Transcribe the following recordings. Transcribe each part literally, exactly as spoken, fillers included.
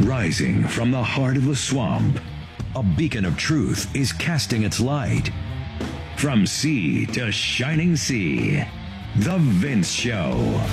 Rising from the heart of the swamp, a beacon of truth is casting its light. From sea to shining sea, The Vince Show.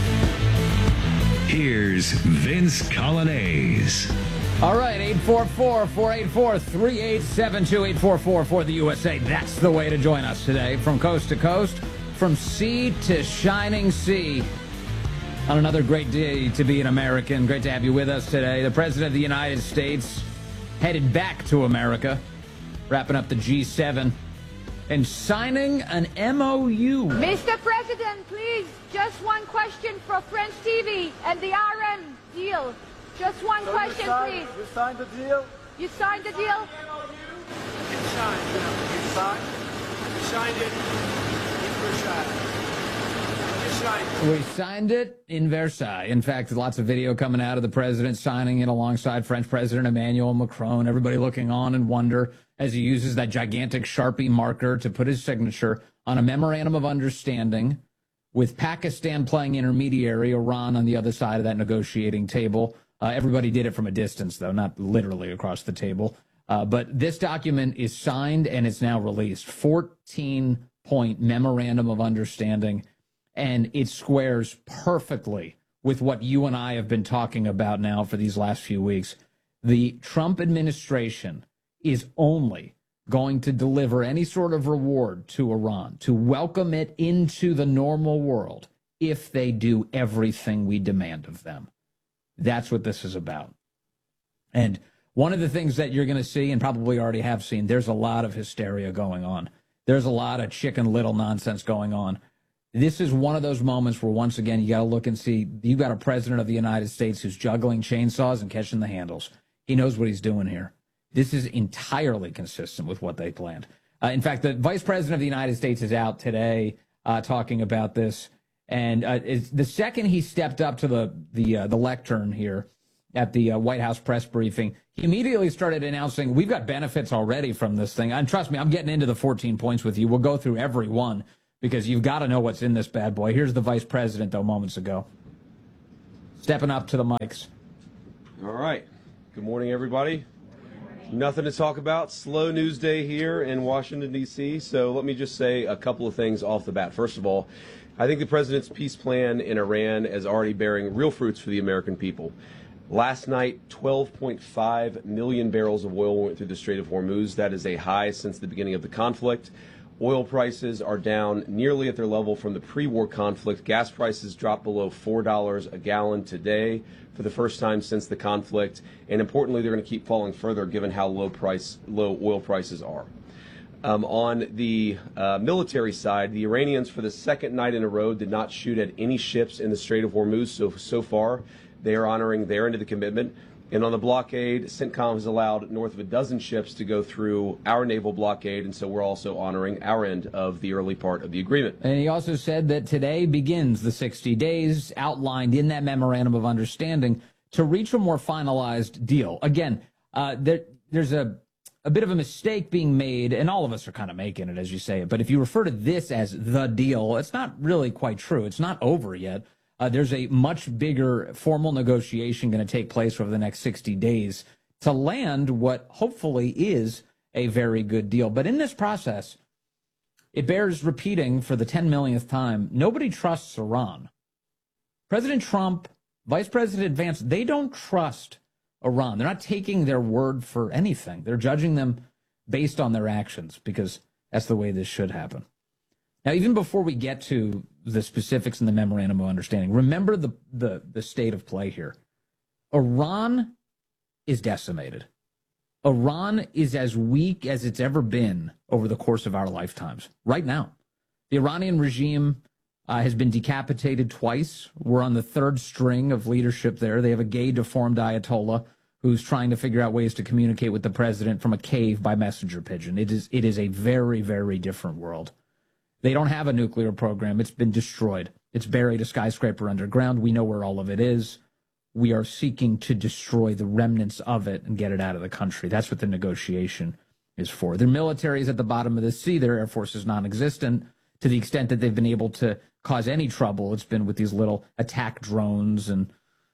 Here's Vince Coglianese. All right, eight four four, four eight four, three eight seven two, eight four four for the U S A. That's the way to join us today. From coast to coast, from sea to shining sea. On another great day to be an American. Great to have you with us today. The President of the United States headed back to America, wrapping up the G seven, and signing an M O U. Mister President, please, just one question for French T V and the R N deal. Just one so question, you signed, please. You signed the deal? You signed the deal? It's signed. You signed? You signed it in Versailles. We signed it in Versailles. In fact, lots of video coming out of the president signing it alongside French President Emmanuel Macron. Everybody looking on in wonder as he uses that gigantic Sharpie marker to put his signature on a memorandum of understanding with Pakistan playing intermediary, Iran on the other side of that negotiating table. Uh, everybody did it from a distance, though, not literally across the table. Uh, but this document is signed and it's now released. fourteen-point memorandum of understanding. And it squares perfectly with what you and I have been talking about now for these last few weeks. The Trump administration is only going to deliver any sort of reward to Iran, to welcome it into the normal world, if they do everything we demand of them. That's what this is about. And one of the things that you're going to see, and probably already have seen, there's a lot of hysteria going on. There's a lot of Chicken Little nonsense going on. This is one of those moments where, once again, you got to look and see, you've got a president of the United States who's juggling chainsaws and catching the handles. He knows what he's doing here. This is entirely consistent with what they planned. Uh, in fact, the vice president of the United States is out today uh, talking about this. And uh, is, the second he stepped up to the the, uh, the lectern here at the uh, White House press briefing, he immediately started announcing, we've got benefits already from this thing. And trust me, I'm getting into the fourteen points with you. We'll go through every one, because you've got to know what's in this bad boy. Here's the vice president, though, moments ago, stepping up to the mics. All right. Good morning, everybody. Nothing to talk about. Slow news day here in Washington, D C, so let me just say a couple of things off the bat. First of all, I think the president's peace plan in Iran is already bearing real fruits for the American people. Last night, twelve point five million barrels of oil went through the Strait of Hormuz. That is a high since the beginning of the conflict. Oil prices are down nearly at their level from the pre-war conflict. Gas prices dropped below four dollars a gallon today for the first time since the conflict. And importantly, they're going to keep falling further given how low price, low oil prices are. Um, on the uh, military side, the Iranians, for the second night in a row, did not shoot at any ships in the Strait of Hormuz. So, so far, they are honoring their end of the commitment. And on the blockade, CENTCOM has allowed north of a dozen ships to go through our naval blockade, and so we're also honoring our end of the early part of the agreement. And he also said that today begins the sixty days outlined in that memorandum of understanding to reach a more finalized deal. Again, uh, there, there's a, a bit of a mistake being made, and all of us are kind of making it as you say it, but if you refer to this as the deal, it's not really quite true. It's not over yet. Uh, there's a much bigger formal negotiation going to take place over the next sixty days to land what hopefully is a very good deal. But in this process, it bears repeating for the ten millionth time, nobody trusts Iran. President Trump, Vice President Vance, they don't trust Iran. They're not taking their word for anything. They're judging them based on their actions, because that's the way this should happen. Now, even before we get to the specifics in the memorandum of understanding, remember the, the, the state of play here. Iran is decimated. Iran is as weak as it's ever been over the course of our lifetimes. Right now, the Iranian regime uh, has been decapitated twice. We're on the third string of leadership there. They have a gay, deformed Ayatollah who's trying to figure out ways to communicate with the president from a cave by messenger pigeon. It is, it is a very, very different world. They don't have a nuclear program. It's been destroyed. It's buried a skyscraper underground. We know where all of it is. We are seeking to destroy the remnants of it and get it out of the country. That's what the negotiation is for. Their military is at the bottom of the sea. Their air force is non-existent. To the extent that they've been able to cause any trouble, it's been with these little attack drones and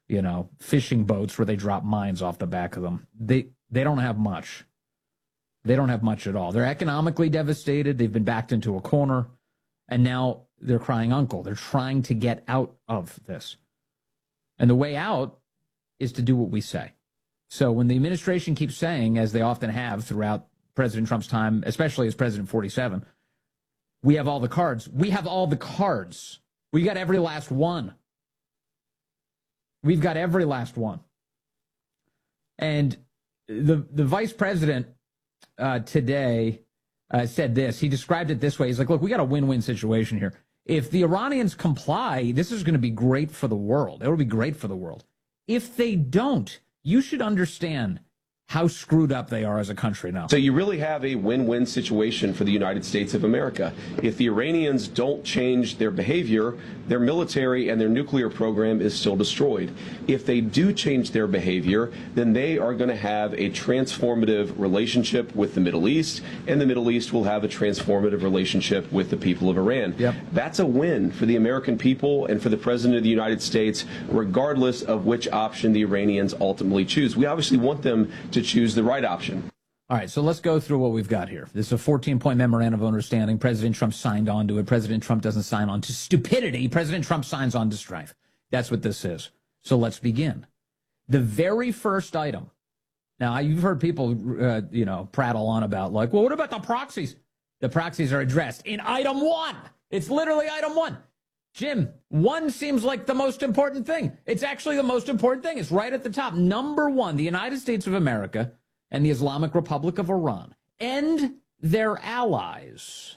you know, fishing boats where they drop mines off the back of them. They they don't have much. They don't have much at all. They're economically devastated. They've been backed into a corner, and now they're crying uncle. They're trying to get out of this. And the way out is to do what we say. So when the administration keeps saying, as they often have throughout President Trump's time, especially as President forty-seven, we have all the cards. We have all the cards. We got every last one. We've got every last one. And the the vice president uh, today uh, said this. He described it this way. He's like, look, we got a win-win situation here. If the Iranians comply, this is going to be great for the world. It will be great for the world. If they don't, you should understand how screwed up they are as a country now. So you really have a win-win situation for the United States of America. If the Iranians don't change their behavior, their military and their nuclear program is still destroyed. If they do change their behavior, then they are going to have a transformative relationship with the Middle East, and the Middle East will have a transformative relationship with the people of Iran. Yep. That's a win for the American people and for the President of the United States, regardless of which option the Iranians ultimately choose. We obviously want them to to choose the right option. All right, so let's go through what we've got here. This is a fourteen-point memorandum of understanding. President Trump signed on to it. President Trump doesn't sign on to stupidity. President Trump signs on to strength. That's what this is. So let's begin. The very first item. Now, you've heard people, uh, you know, prattle on about, like, well, what about the proxies? The proxies are addressed in item one. It's literally item one. Jim, one seems like the most important thing. It's actually the most important thing. It's right at the top. Number one, the United States of America and the Islamic Republic of Iran and their allies.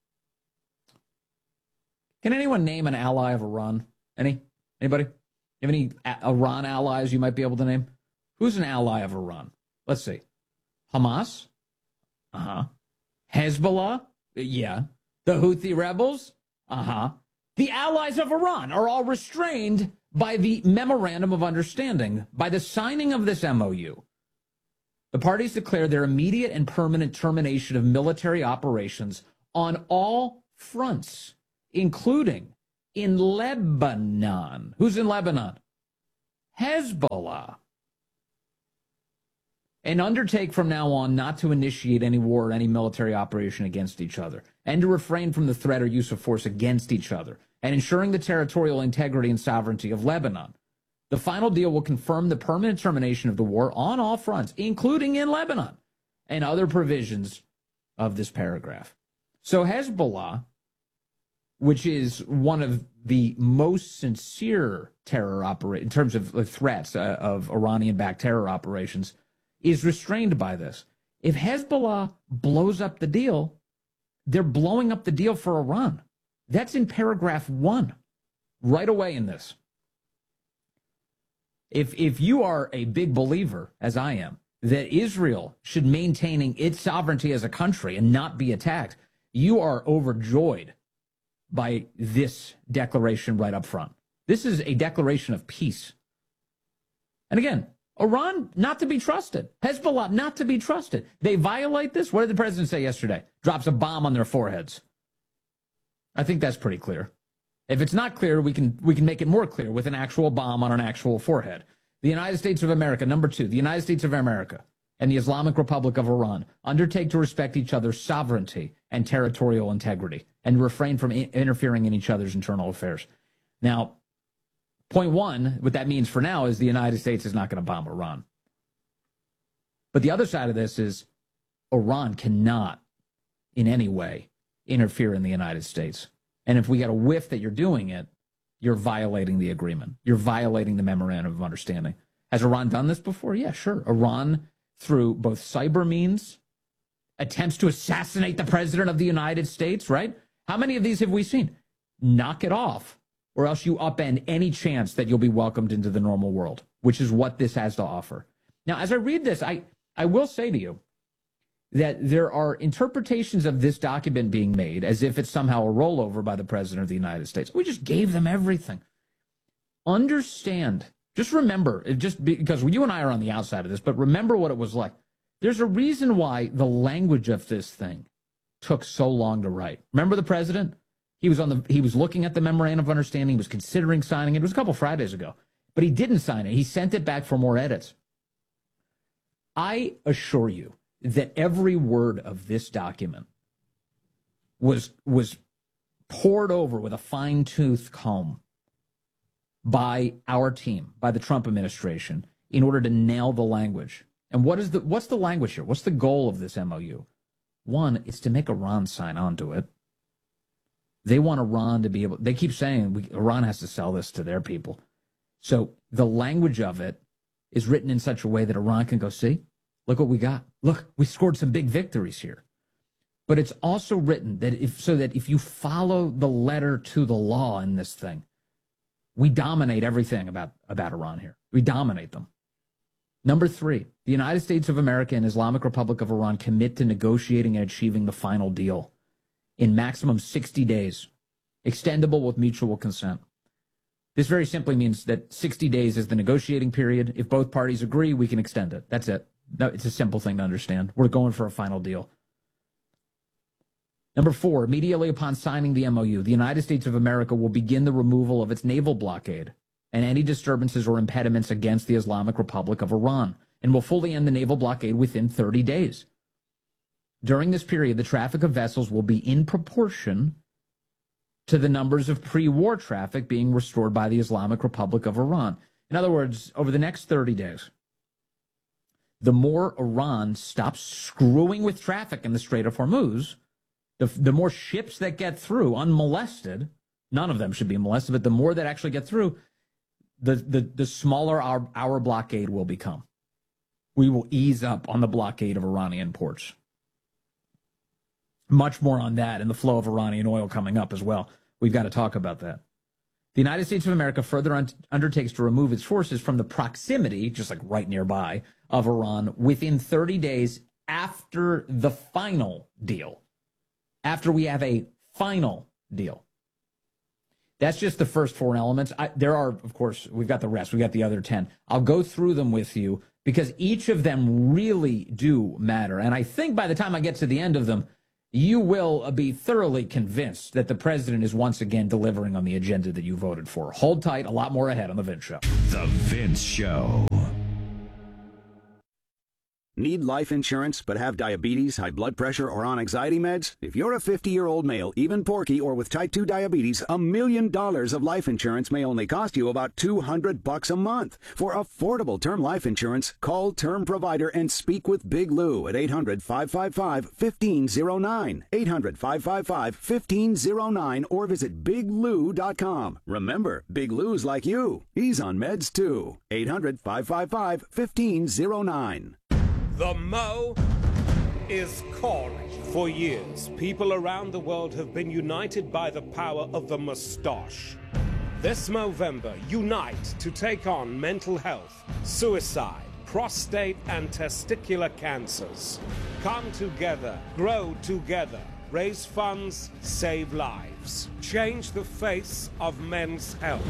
Can anyone name an ally of Iran? Any? Anybody? You have any Iran allies you might be able to name? Who's an ally of Iran? Let's see. Hamas? Uh-huh. Hezbollah? Yeah. The Houthi rebels? Uh-huh. The allies of Iran are all restrained by the Memorandum of Understanding, by the signing of this M O U. The parties declare their immediate and permanent termination of military operations on all fronts, including in Lebanon. Who's in Lebanon? Hezbollah. And undertake from now on not to initiate any war or any military operation against each other, and to refrain from the threat or use of force against each other, and ensuring the territorial integrity and sovereignty of Lebanon. The final deal will confirm the permanent termination of the war on all fronts, including in Lebanon, and other provisions of this paragraph. So Hezbollah, which is one of the most sincere terror operations, in terms of threats uh, of Iranian-backed terror operations, is restrained by this. If Hezbollah blows up the deal, they're blowing up the deal for Iran. That's in paragraph one, right away in this. If if you are a big believer, as I am, that Israel should maintaining its sovereignty as a country and not be attacked, you are overjoyed by this declaration right up front. This is a declaration of peace. And again, Iran, not to be trusted. Hezbollah, not to be trusted. They violate this. What did the president say yesterday? Drops a bomb on their foreheads. I think that's pretty clear. If it's not clear, we can we can make it more clear with an actual bomb on an actual forehead. The United States of America, number two, the United States of America and the Islamic Republic of Iran undertake to respect each other's sovereignty and territorial integrity and refrain from I- interfering in each other's internal affairs. Now, point one, what that means for now is the United States is not going to bomb Iran. But the other side of this is Iran cannot in any way interfere in the United States. And if we get a whiff that you're doing it, you're violating the agreement. You're violating the Memorandum of Understanding. Has Iran done this before? Yeah, sure. Iran, through both cyber means, attempts to assassinate the President of the United States, right? How many of these have we seen? Knock it off, or else you upend any chance that you'll be welcomed into the normal world, which is what this has to offer. Now, as I read this, I, I will say to you that there are interpretations of this document being made as if it's somehow a rollover by the President of the United States. We just gave them everything. Understand, just remember, just because you and I are on the outside of this, but remember what it was like. There's a reason why the language of this thing took so long to write. Remember the president? He was on the. He was looking at the Memorandum of Understanding. He was considering signing it. It was a couple Fridays ago. But he didn't sign it. He sent it back for more edits. I assure you that every word of this document was was poured over with a fine-tooth comb by our team, by the Trump administration, in order to nail the language. And what is the what's the language here? What's the goal of this M O U? One, it's to make Iran sign on to it. They want Iran to be able, they keep saying we, Iran has to sell this to their people. So the language of it is written in such a way that Iran can go, see, look what we got. Look, we scored some big victories here. But it's also written that if so that if you follow the letter to the law in this thing, we dominate everything about, about Iran here. We dominate them. Number three, the United States of America and Islamic Republic of Iran commit to negotiating and achieving the final deal in maximum sixty days, extendable with mutual consent. This very simply means that sixty days is the negotiating period. If both parties agree, we can extend it. That's it. No, it's a simple thing to understand. We're going for a final deal. Number four, immediately upon signing the M O U, the United States of America will begin the removal of its naval blockade and any disturbances or impediments against the Islamic Republic of Iran, and will fully end the naval blockade within thirty days. During this period, the traffic of vessels will be in proportion to the numbers of pre-war traffic being restored by the Islamic Republic of Iran. In other words, over the next thirty days, the more Iran stops screwing with traffic in the Strait of Hormuz, the, the more ships that get through unmolested, none of them should be molested, but the more that actually get through, the, the, the smaller our, our blockade will become. We will ease up on the blockade of Iranian ports. Much more on that and the flow of Iranian oil coming up as well. We've got to talk about that. The United States of America further un- undertakes to remove its forces from the proximity, just like right nearby, of Iran within thirty days after the final deal. After we have a final deal. That's just the first four elements. I, there are, of course, we've got the rest. We've got the other ten. I'll go through them with you because each of them really do matter. And I think by the time I get to the end of them, you will be thoroughly convinced that the president is once again delivering on the agenda that you voted for. Hold tight. A lot more ahead on The Vince Show. The Vince Show. Need life insurance but have diabetes, high blood pressure, or on anxiety meds? If you're a fifty-year-old male, even porky, or with type two diabetes, a million dollars of life insurance may only cost you about two hundred bucks a month. For affordable term life insurance, call Term Provider and speak with Big Lou at eight hundred, five five five, one five zero nine, eight hundred, five five five, one five zero nine, or visit big lou dot com. Remember, Big Lou's like you. He's on meds too. eight hundred, five five five, one five zero nine. The Mo is calling. For years, people around the world have been united by the power of the mustache. This Movember, unite to take on mental health, suicide, prostate and testicular cancers. Come together, grow together, raise funds, save lives. Change the face of men's health.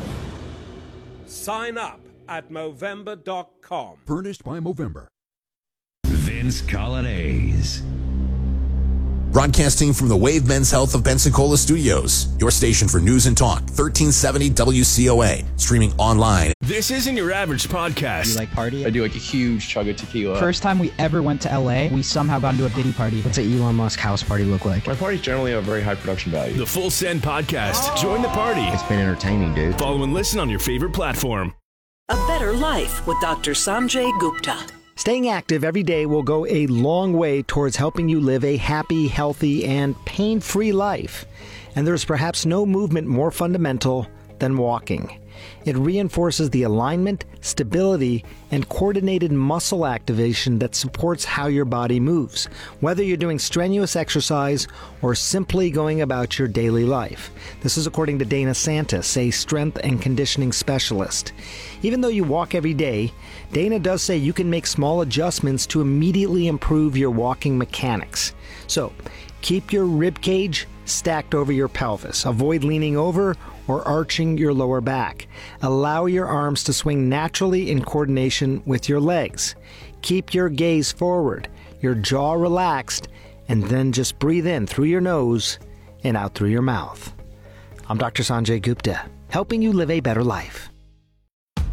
Sign up at Movember dot com. Furnished by Movember. Vince Colonnese. Broadcasting from the Wave Men's Health of Pensacola Studios, your station for news and talk, thirteen seventy W C O A, streaming online. This isn't your average podcast. You like party? I do like a huge chug of tequila. First time we ever went to L A, we somehow got into a Diddy party. What's an Elon Musk house party look like? My parties generally have very high production value. The Full Send Podcast. Oh. Join the party. It's been entertaining, dude. Follow and listen on your favorite platform. A Better Life with Doctor Sanjay Gupta. Staying active every day will go a long way towards helping you live a happy, healthy, and pain-free life. And there's perhaps no movement more fundamental than walking. It reinforces the alignment, stability, and coordinated muscle activation that supports how your body moves, whether you're doing strenuous exercise or simply going about your daily life. This is according to Dana Santis, a strength and conditioning specialist. Even though you walk every day, Dana does say you can make small adjustments to immediately improve your walking mechanics. So, keep your rib cage stacked over your pelvis. Avoid leaning over or arching your lower back. Allow your arms to swing naturally in coordination with your legs. Keep your gaze forward, your jaw relaxed, and then just breathe in through your nose and out through your mouth. I'm Doctor Sanjay Gupta, helping you live a better life.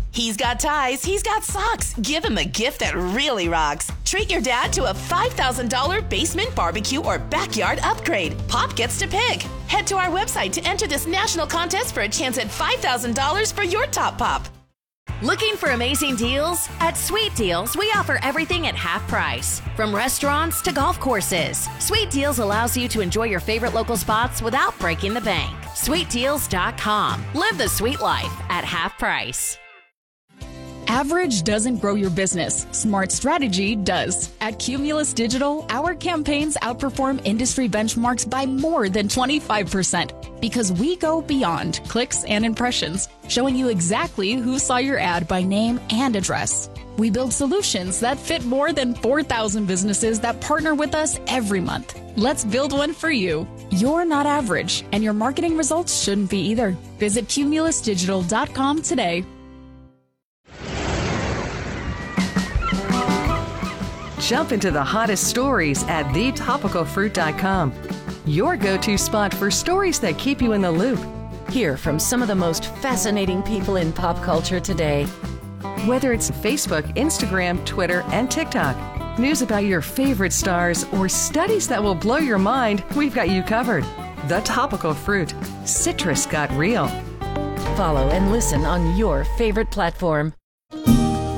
He's got ties, he's got socks. Give him a gift that really rocks. Treat your dad to a five thousand dollars basement, barbecue, or backyard upgrade. Pop gets to pick. Head to our website to enter this national contest for a chance at five thousand dollars for your top pop. Looking for amazing deals? At Sweet Deals, we offer everything at half price. From restaurants to golf courses, Sweet Deals allows you to enjoy your favorite local spots without breaking the bank. sweet deals dot com. Live the sweet life at half price. Average doesn't grow your business. Smart strategy does. At Cumulus Digital, our campaigns outperform industry benchmarks by more than twenty-five percent because we go beyond clicks and impressions, showing you exactly who saw your ad by name and address. We build solutions that fit more than four thousand businesses that partner with us every month. Let's build one for you. You're not average, and your marketing results shouldn't be either. Visit cumulus digital dot com today. Jump into the hottest stories at the topical fruit dot com. Your go-to spot for stories that keep you in the loop. Hear from some of the most fascinating people in pop culture today. Whether it's Facebook, Instagram, Twitter, and TikTok, news about your favorite stars, or studies that will blow your mind, we've got you covered. The Topical Fruit. Citrus got real. Follow and listen on your favorite platform.